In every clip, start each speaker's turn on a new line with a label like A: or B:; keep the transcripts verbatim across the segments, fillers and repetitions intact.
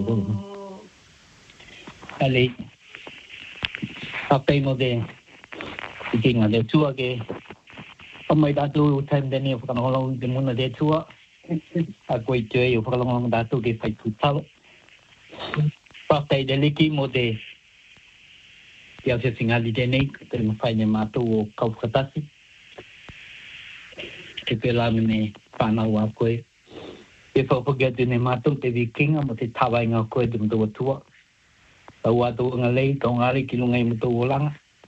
A: Ali pakai mode iking ada tua ke pemai datu time deni kalau orang di mana dia tua aku itu eu kalau orang datu ke fai tutal pakai deliki mode dia se singal di deni tem fai ne matu kau katasi ke pelamine panau aku e fa forget ne matu te viking amo te tawai ngako de tua tua tau atu ngalei tau ngari ki lungai mutu ulang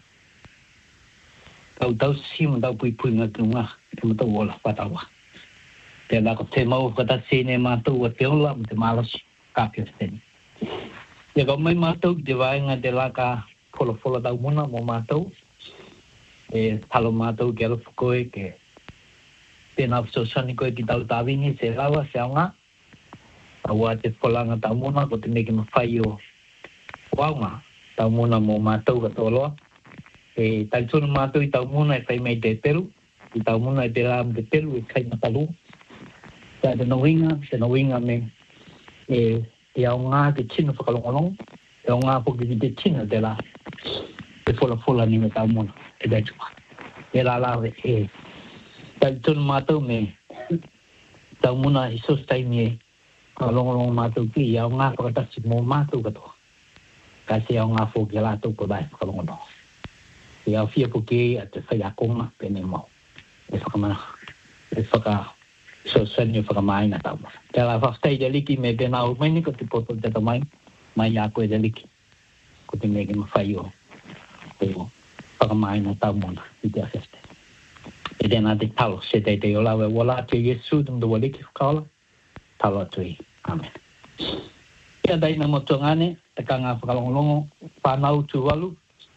A: tau tau sim tau pui pui ngatunga mutu ulah patawa te la ko te mau kata sine matu o te ola te malas kapio sen ya ko mai matu de vai nga de la ka polo polo tau muna mo matu e talo matu ke lo koe ke te na so sani koe ki tau tawini se lawa se anga awa te polanga tau muna ko te meki mawhaio Wama, tau muna mo mātou katoloa. E tai tonu mātou i tau muna e whai mei te peru. I tau muna e te rām te peru e kai matalu. Tā te noinga, te noinga me e te au ngā te tino whakalongolong. Te au ngā poki ki te tino te la. Te whola whola ni me tau muna. E tai tua. E la lawe e. Tai tonu mātou me tau muna i sos taimi e. Kalongolong mātou ki i au ngā pakatasi mō mātou katoa. Kasi au ngā fōki ala tau pa dai whakalongono. E au fia poki a te whai akonga pene mau. E whakamana. E whaka so sani o whakamaina tau. Te la whakstei de liki me pena au maini ko te poto te tau mai. Mai a koe de liki. Ko te mege ma whai o. E o whakamaina tau mona. I te afeste. E tēnā te talo. Se te te o lawe wala te Yesu tum do liki whakaola. Talo atui. Amen. Ia dai na moto ngane. Te kanga whakalongolongo, whanau tuwalu.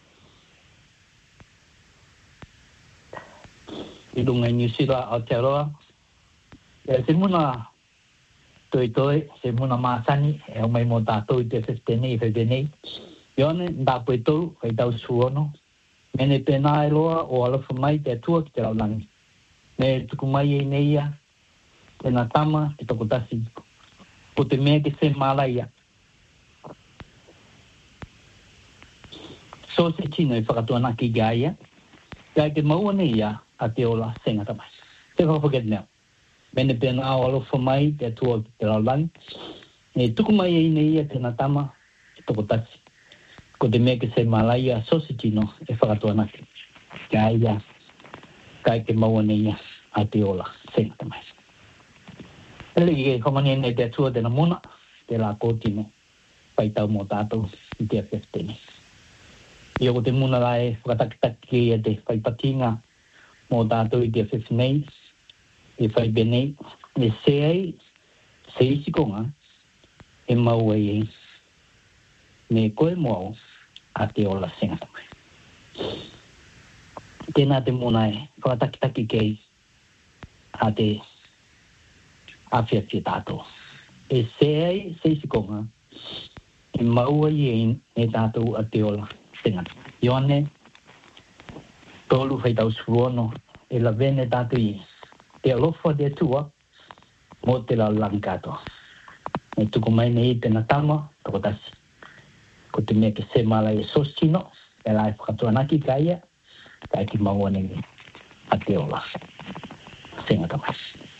A: I runga i New Zealand, Aotearoa. E se muna toi toi, se muna māsani, e o mai mō tātou i te whistenei, i whitenei. Ione, ndāpoi tau, whai tau suono. Mene pēnā e loa o alafu mai te atua ki te raulangi. Me tuku mai e neia, tēnā tama, te tokotasi. Ko te mea ke se mālaia. So se tino i whakatuana ki gaia, kai te maua nei ia a te ola senga tamai. Te whakapaket neo. Mene pēna au alofa mai te atua ki te raulangi. E tuku mai e nei ia tēnā tama e tokotasi. Ko te mea ke se malaia so se tino e whakatuana ki gaia, kai te maua nei ia a te ola senga tamai. Ele i e komani nei te atua tēnā muna, te la kōtine, pai tau mō tātou i te awhestene. Ia ko te muna lai whakatakitaki e te whaipatinga mō tātou i te awhewhenei, e whaibenei, e seai, se isikonga, e mau e ei, me koe moau a te ola senga tamai. Tēnā te muna e whakatakitaki kei a te awhiawhia tātou. E seai, se isikonga, e mau e ei, e tātou a te ola senga. Ione, tolu whai tau suono, e la vene tātou i, te alofa de tua, mo te la langkato. E tuku mai nei tēnā tama, tokotasi. Ko te mea ke se mala e sosino, e la e whakatuanaki kaia, kai ki maua nei a te ola. Senga tamai.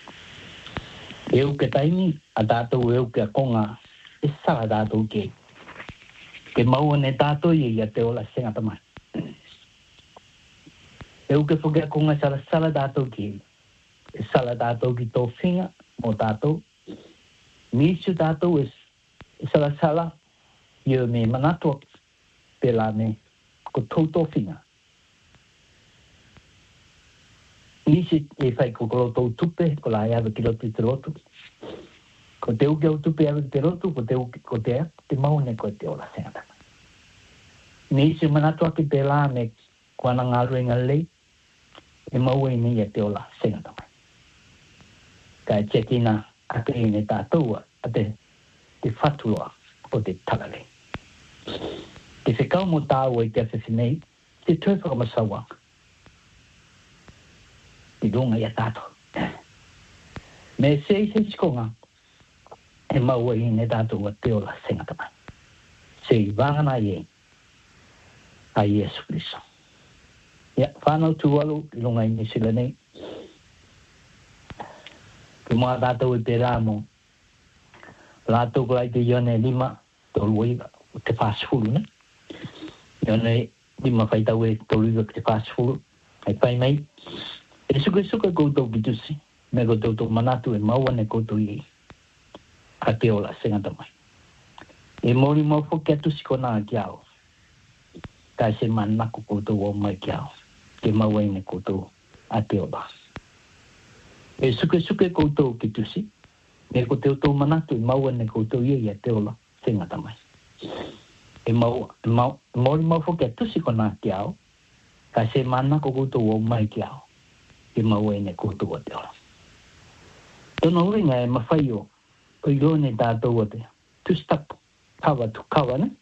A: E uke taimi, a tātou e uke a konga, e sara tātou kei. Ke maua ne tātou i a te ola senga tamai. E uke whuke a konga sala sala tātou ki. E sala tātou ki tō whinga mō tātou. Misu tātou e, e sala sala i o me manatua pela me ko tō tō whinga. Nisi e whai ko kolo tō tupe, ko la e awa ki rotu i te rotu. Ko te uke au tupe awa ki te rotu, ko te uke ko te ea, te maune ko te ola senga tamai. Nisi manatua ki te la me kuana ngā ruenga lei, e maua i nei a te ola senga tamai. Ka e tētina a te ine tātua, a te, te whatuloa o te talalei. Te whekau mo tāua i te awhewhenei, te tui whakamasawa. Te runga i a tātou. Me se i se sikonga, e maua i ne tātou a te ola sengata mai. Se i vāngana i a Yesu Kristo. Ia, whānau tuwalu i lunga i nisila nei. Ki mua tātou i te rāmo. Lātou kulai te ione lima, tolu i te whāsfuru, ne? Ione lima whaitau e tolu i te whāsfuru. Ai pai mai. E suka suka koutou ki tusi. Me koutou tō manatu e maua ne koutou i a te ola sengata mai. E mori mau whoki atu si kona ki au. Kai se manako koutou o mai ki au. Ke maua ine koutou a te ola. E suke suke koutou ki tusi. Me koutou tō manatu e maua ne koutou i a te ola sengata mai. E mau, mau, mori mau whoki atu si kona ki au. Kai se manako koutou o mai ki au. Ke maua ine koutou a te ola. Tono uringa e mawhai o. O i rone tātou o te. Tustapu. Kawa tu kawa, ne?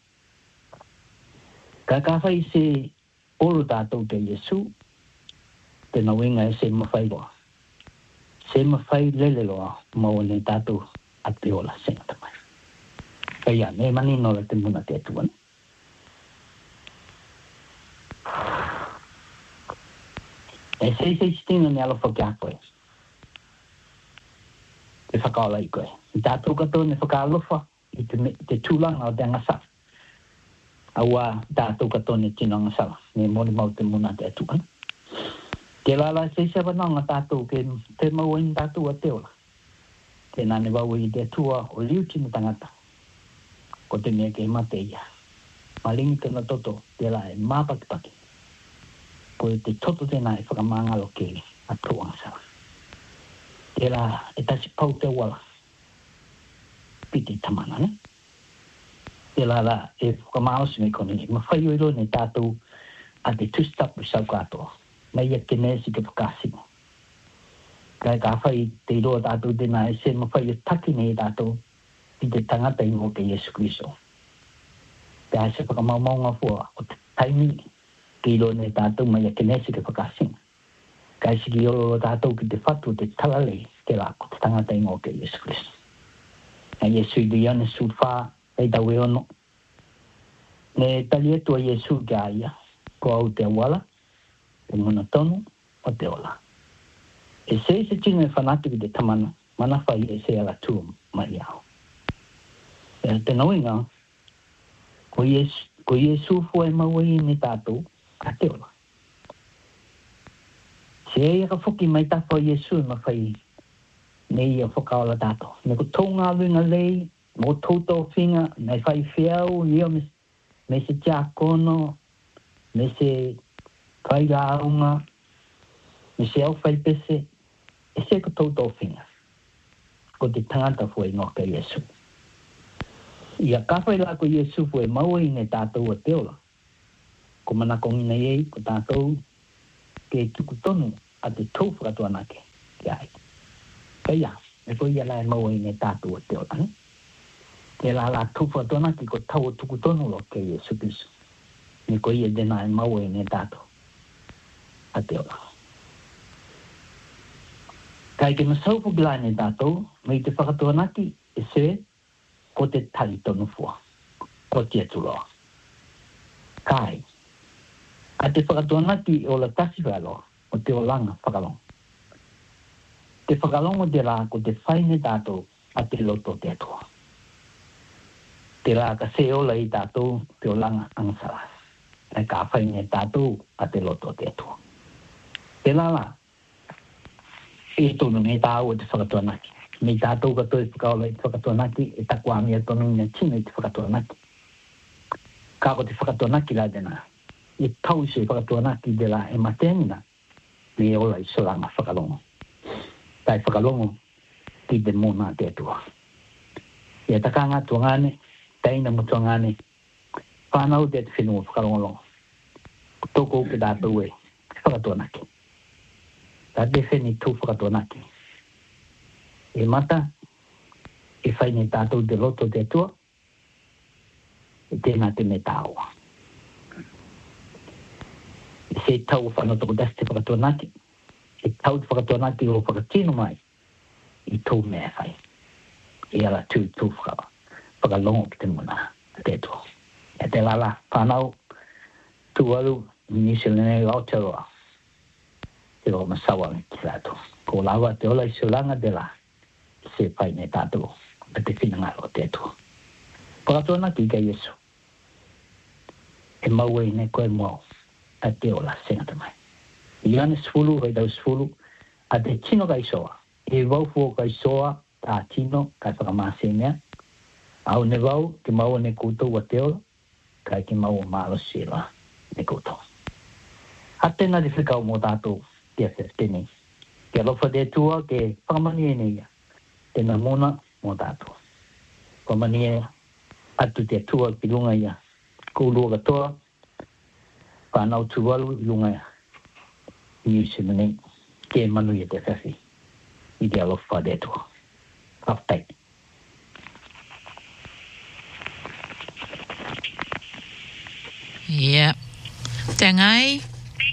A: Ka ka whai se oro tātou te Yesu. Tēnā winga e se mawhai loa. Se mawhai lele loa. Mau ne tātou a te ola sengata mai. Ka ia, ne mani nola te muna te atua, ne? E se se stinga ni alo whaki koe. E whakaola i koe. I tātou kato ne whakaalofa i te, te tūlanga o te angasala. Aua tātou kato ne tino angasala. Ne mori mau te muna te atua. Ke lala se se wananga tātou ke te maua in tātou a te ola. Ke nane wau i te atua o liu tino tangata. Ko te mea ke mate ia. Malingi tena toto te la e māpakipaki. Ko te toto tēnā e whakamangalo ke a tō angasala. Te la e tasi pau te wala. Piti tamana, ne? Te la la e whakamaosi me kone. Ma whai oiro ne tātou a te tustapu sau katoa. Mai e ke nesi ke whakasingo. Kai ka whai te iroa tātou tēnā e se ma whai e taki ne tātou i te tangata ingo ke Yesu Kristo. Te a se whakamaumaunga fua o te taimi ke iroa ne tātou mai e ke nesi ke whakasingo. Kai siki olo tātou ki te whatu te talale ke la ko te tangata ingo ke Yesu Kristo. Na Yesu i diane sulfa e tau e ono. Ne tali etu a Yesu ke aia. Ko au te awala. Te muna tonu o te ola. E se se tino e whanatu ki te tamana. Mana whai e se ala tū mai au. E te nauinga. Ko Yesu, ko Yesu fua e maua i ne tātou a te ola. Se e ka whoki mai tāwha o Yesu e mawhai nei a whakaola tātou. Me ko tō ngā winga lei, mo tōtō whinga, nei whai whiau, nio me, me se tia kono, me se kai rāunga, me se au whai pese, e se ko tōtō whinga. Ko te tangata fua i ngoka Yesu. Ia ka whai la ko Yesu fua e maua i ne tātou a te ola. Ko manakong nei ei, ko tātou ke tuku tonu a te tau whakatuanake ki ai. Ka ia, e ko ia lai maua i ne tātou a te ola. Te la la tau whakatuanake ko tau o tuku tonu lo ke Yesu Kristo. Ne ko ia dena e maua i ne tātou a te ola. Kai ke masau pukila ne tātou, mai te whakatuanake e se ko te tali tonu fua. Ko te atuloa. Kai, a te whakatuanaki o la tasi whalo o te olanga whakalong. Te whakalong o te rā ko te whaine tātou a te loto te atua. Te rā ka se ola i tātou te olanga angasara. E ka whaine tātou a te loto te atua. Te lala, e tonu me tāu o te whakatuanaki. Me tātou ka toi whakaola i te whakatuanaki e takua amia tonu ina tino i te whakatuanaki. Ka ko te whakatuanaki la dena. E tau se whakatuanaki de la e matengina me ola i solanga whakalongo. Tai whakalongo ki te mona te atua. E takanga tuangane, taina mo tuangane, whanau te te whenua whakalongo longo. Toko ke tātou e whakatuanaki. Tā te wheni tū whakatuanaki. E mata, e whaine tātou te loto te atua, e tēnā te me tāua. Se tau whanau toko dasi te whakatuanaki, e tau te whakatuanaki o whakatino mai, i tō mea whai. ia la tu tu ka pa long te mona te to e te la la pa nau tu alu ni se ne o te ro te o masawa ki la to ko lava te ola isolanga de la se pai ne tato te fina o te to pa to na ki ka yesu e mawe ne ko mo a te ola senga mai Iana sfulu e dau sfulu a te tino kai soa. E vau fuo kai soa ta tino kai whakamase mea. Au ne vau te maua ne koutou wa teola kai ki maua maalo sila ne koutou. Hatena di whikau mo tātou te awhetene. Ke alofa te tua ke whakamani e neia. Tena mona mo tātou. Whakamani e atu te tua ki lunga ia. Koulua katoa. Whanau tuwalu i lunga ia. New Zealand ke manu ye te fafi i te alofa de to aftai
B: yeah tengai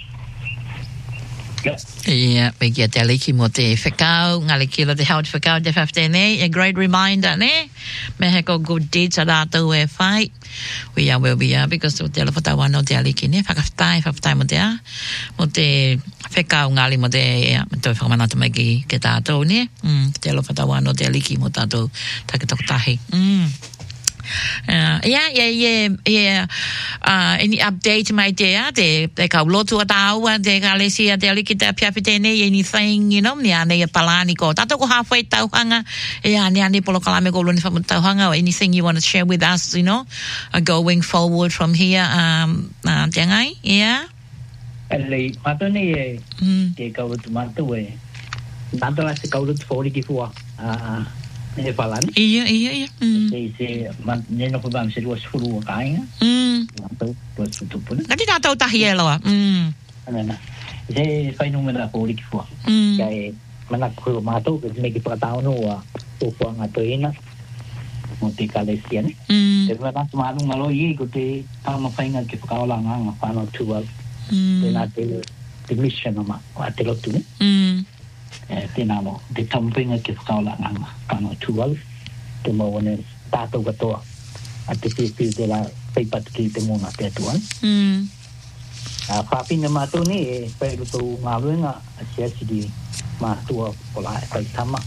A: yes
B: yeah we get the liki mo te whekau ngale kilo te hau te whekau te whaftenei a great reminder ne me he ko good deeds a rātou e whai we are where we are because o te alawhata wano te aliki ne whakawhtai whakawhtai mo te a mo te whekau ngali mo te ea mo te whakamanata mai ki ke tātou ne mm, te alawhata wano te aliki mo tātou take toko tahi mm. Uh, yeah, yeah, yeah, yeah. Uh, any update mai te a, te, te kau lotu a tāua, te kalesia, te aliki te apiapi tēnei, anything, you know, ni ane e palani ko. Tātou ko halfway tauhanga, e ane ane polo kalame ko luni whamu tauhanga, or anything you want to share with us, you know, uh, going forward from here, um, uh, te ngai, yeah?
A: Elei, matone e, mm. te kau lotu mātou e, tātou la se kau lotu whauri ki fua, uh, e palani.
B: Ia, ia, ia. Mm.
A: Se, se, man, neno ko bam se rua sfuru o kāinga.
B: Mm.
A: Tātou, rua sfutupuna.
B: Ngati tātou tahi e loa. Mm.
A: Anana. Se whainu mena whauri ki fua.
B: Mm.
A: Kai, mana kua mātou, ka me ki whakataunu a tōpua ngā toina, mo te kalesia ne.
B: Mm.
A: Te mena tu mānu malo i ko te tāma whainga ki whakaola ngā ngā whanau tuwal.
B: Mm.
A: Tēnā te, te mission o ma, o te lotu ne.
B: Mm.
A: Tēnā mo, te tampinga ki whakaola ngā ngā whanau tuwal. Te mau ne tātou katoa. A te whiwhiu te la peipatu ki te mona te atua.
B: Mm.
A: A whapina mātou ne e whairu tau ngā ruenga a siasiri mātua o la e whaitama.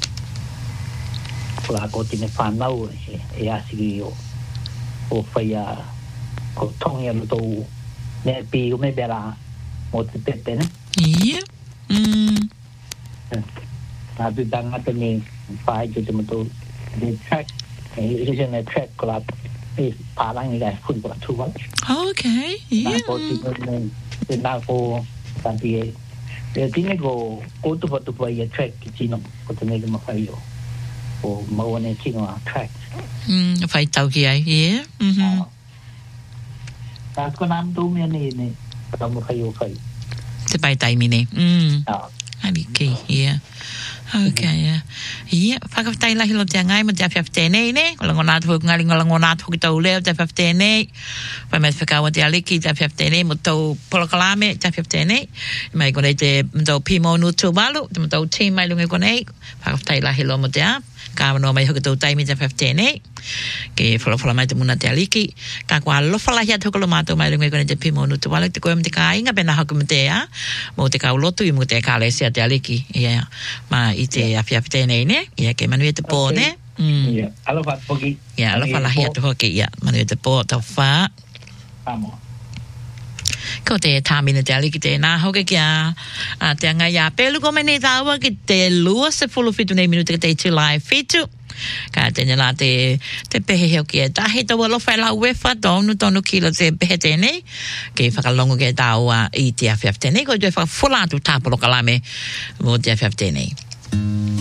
A: O la ko tine whanau e, e asiri o, o whaia o tongi alo tau ne pi o me bera mo te pepe ne.
B: Ia. Mm.
A: Nā tu tangata ne whai te te matou the track, it is in a track club. It's parang guys put for two months.
B: Okay, yeah.
A: The now for Santi. The thing go go to what to play a track, you know, for the name of Fayo or Moane Kino track.
B: Mm, fight Tauki, yeah. Mm-hmm.
A: That's gonna am do me a name. Some of Fayo Fay.
B: The by time, mm.
A: Ah,
B: okay, yeah. Okay, yeah. Yeah, whakawhtai lahi lo te angai mo te awhiawhi tēnei, ne? Ko lango nātu hoki ngari, ko lango nātu hoki tau leo te awhiawhi tēnei. Whai mai whakaua te aliki te awhiawhi tēnei, mo tau polokalame te awhiawhi tēnei. Mai konei te mtau pimo nu tūwalu, te mtau team mai lunga konei. Whakawhtai lahi lo mo te a. Ka wanoa mai hoki tau taimi te awhiawhi tēnei. Ke whalawhala mai te muna te aliki. Ka kua lofa lahi atu hoka lo mātou mai lunga konei te pimo nu tūwalu. Te koe mo te kāinga, pena hoki mo te a. Mo te kau lotu i mo te kālesia te aliki. Yeah. Ma i te awhiawhi tēnei ne. Ia ke manu e te pō ne.
A: yeah. Alofa poki.
B: Ia, alofa lahi atu hoki. Ia, manu e te pō tau whā.
A: Amo.
B: Ko te tāmina te aliki te nā hoke ki a, a te anga ia pēlu ko mene tāua ki te lua se fulu fitu nei minuta ki te July fitu. Ka tēne la te, te pehe heo ki e tahi tau alofa e lau wefa tonu tonu kilo te pehe tēnei. Ke whakalongo ki e tāua i te awhiawhi tēnei. Ko te whakafula atu tāpolo kalame mo te awhiawhi tēnei.